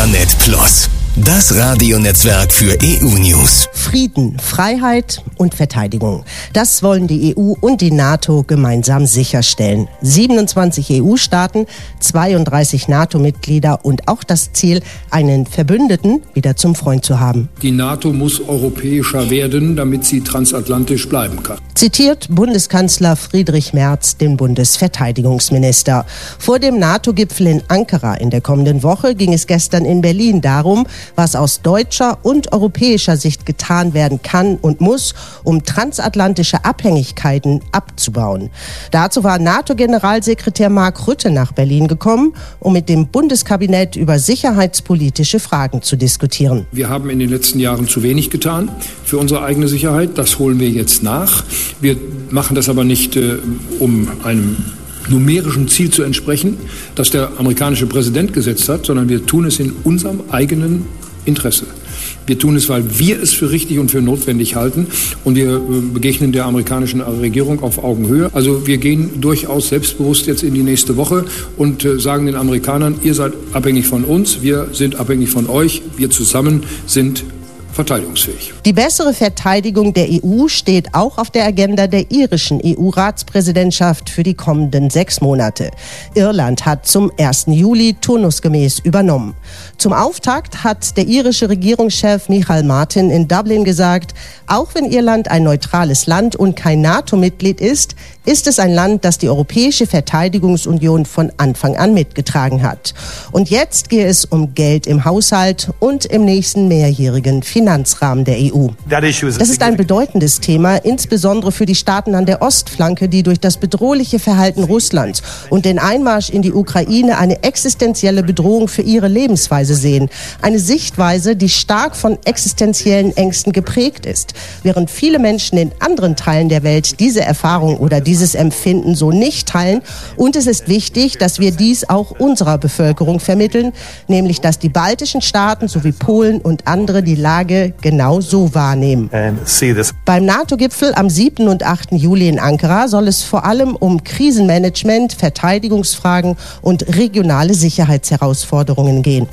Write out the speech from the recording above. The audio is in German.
Intranet Plus, das Radionetzwerk für EU-News. Frieden, Freiheit und Verteidigung. Das wollen die EU und die NATO gemeinsam sicherstellen. 27 EU-Staaten, 32 NATO-Mitglieder und auch das Ziel, einen Verbündeten wieder zum Freund zu haben. Die NATO muss europäischer werden, damit sie transatlantisch bleiben kann. Zitiert Bundeskanzler Friedrich Merz den Bundesverteidigungsminister. Vor dem NATO-Gipfel in Ankara in der kommenden Woche ging es gestern in Berlin darum, was aus deutscher und europäischer Sicht getan werden kann und muss, um transatlantische Abhängigkeiten abzubauen. Dazu war NATO-Generalsekretär Mark Rutte nach Berlin gekommen, um mit dem Bundeskabinett über sicherheitspolitische Fragen zu diskutieren. Wir haben in den letzten Jahren zu wenig getan für unsere eigene Sicherheit. Das holen wir jetzt nach. Wir machen das aber nicht, um einem numerischen Ziel zu entsprechen, das der amerikanische Präsident gesetzt hat, sondern wir tun es in unserem eigenen Interesse. Wir tun es, weil wir es für richtig und für notwendig halten und wir begegnen der amerikanischen Regierung auf Augenhöhe. Also wir gehen durchaus selbstbewusst jetzt in die nächste Woche und sagen den Amerikanern, ihr seid abhängig von uns, wir sind abhängig von euch, wir zusammen sind verteidigungsfähig. Die bessere Verteidigung der EU steht auch auf der Agenda der irischen EU-Ratspräsidentschaft für die kommenden 6 Monate. Irland hat zum 1. Juli turnusgemäß übernommen. Zum Auftakt hat der irische Regierungschef Michael Martin in Dublin gesagt, auch wenn Irland ein neutrales Land und kein NATO-Mitglied ist, ist es ein Land, das die Europäische Verteidigungsunion von Anfang an mitgetragen hat. Und jetzt gehe es um Geld im Haushalt und im nächsten mehrjährigen Finanzrahmen der EU. Das ist ein bedeutendes Thema, insbesondere für die Staaten an der Ostflanke, die durch das bedrohliche Verhalten Russlands und den Einmarsch in die Ukraine eine existenzielle Bedrohung für ihre Lebensweise sehen. Eine Sichtweise, die stark von existenziellen Ängsten geprägt ist. Während viele Menschen in anderen Teilen der Welt diese Erfahrung oder dieses Empfinden so nicht teilen. Und es ist wichtig, dass wir dies auch unserer Bevölkerung vermitteln, nämlich dass die baltischen Staaten sowie Polen und andere die Lage genau so wahrnehmen. Beim NATO-Gipfel am 7. und 8. Juli in Ankara soll es vor allem um Krisenmanagement, Verteidigungsfragen und regionale Sicherheitsherausforderungen gehen.